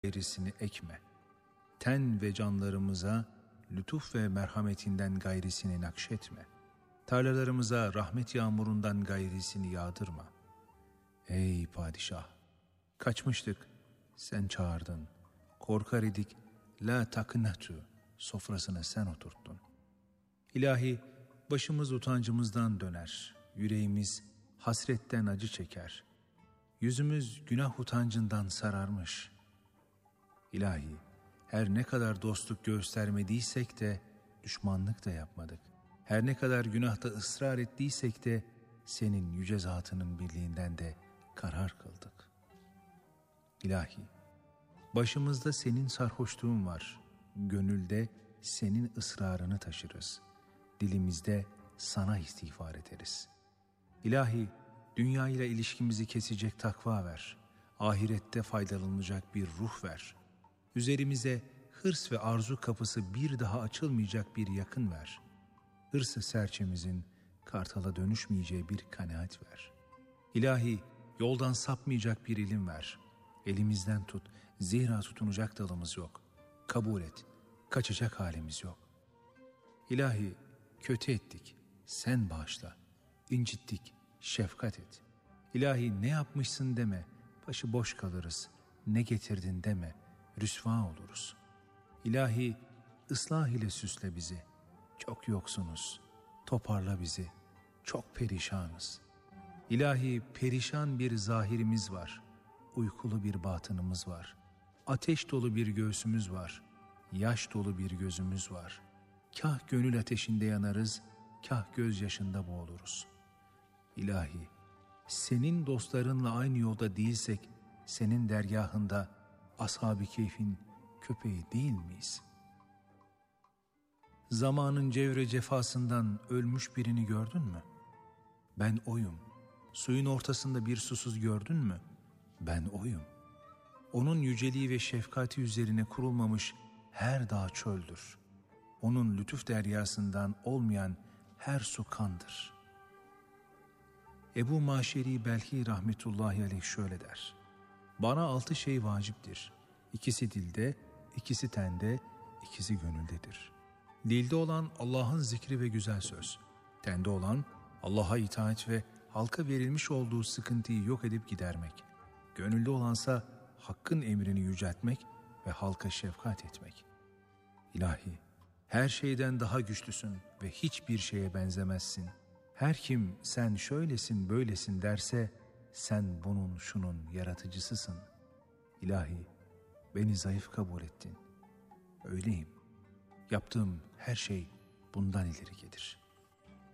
berisini ekme. Ten ve canlarımıza lütuf ve merhametinden gayrisini nakşetme. Tarlalarımıza rahmet yağmurundan gayrisini yağdırma. Ey padişah! Kaçmıştık, sen çağırdın. Korkar idik, la taknatu sofrasına sen oturttun. İlahi, başımız utancımızdan döner, yüreğimiz hasretten acı çeker. Yüzümüz günah utancından sararmış. İlahi, her ne kadar dostluk göstermediysek de düşmanlık da yapmadık. Her ne kadar günahta ısrar ettiysek de senin yüce zatının birliğinden de karar kıldık. İlahi, başımızda senin sarhoşluğun var, gönülde senin ısrarını taşırız, dilimizde sana istiğfar ederiz. İlahi, dünya ile ilişkimizi kesecek takva ver, ahirette faydalanılacak bir ruh ver, üzerimize hırs ve arzu kapısı bir daha açılmayacak bir yakın ver, hırsı serçemizin kartala dönüşmeyeceği bir kanaat ver. İlahi, yoldan sapmayacak bir ilim ver, elimizden tut, zira tutunacak dalımız yok, kabul et, kaçacak halimiz yok. İlahi, kötü ettik, sen bağışla, incittik, şefkat et. İlahi, ne yapmışsın deme, başı boş kalırız, ne getirdin deme, rüsva oluruz. İlahi, ıslah ile süsle bizi, çok yoksunuz, toparla bizi, çok perişanız. İlahi, perişan bir zahirimiz var, uykulu bir batınımız var, ateş dolu bir göğsümüz var, yaş dolu bir gözümüz var. Kah gönül ateşinde yanarız, kah gözyaşında boğuluruz. İlahi, senin dostlarınla aynı yolda değilsek, senin dergahında ashab-ı keyfin köpeği değil miyiz? Zamanın cevre cefasından ölmüş birini gördün mü? Ben oyum. Suyun ortasında bir susuz gördün mü? Ben oyum. Onun yüceliği ve şefkati üzerine kurulmamış her dağ çöldür. Onun lütuf deryasından olmayan her su kandır. Ebu Maşeri Belhi rahmetullahi aleyh şöyle der: bana 6 şey vaciptir. 2'si dilde, 2'si tende, 2'si gönüldedir. Dilde olan Allah'ın zikri ve güzel söz. Tende olan Allah'a itaat ve halka verilmiş olduğu sıkıntıyı yok edip gidermek. Gönülde olansa Hakk'ın emrini yüceltmek ve halka şefkat etmek. İlahi, her şeyden daha güçlüsün ve hiçbir şeye benzemezsin. Her kim sen şöylesin böylesin derse sen bunun şunun yaratıcısısın. İlahi, beni zayıf kabul ettin. Öyleyim. Yaptığım her şey bundan ileri gelir.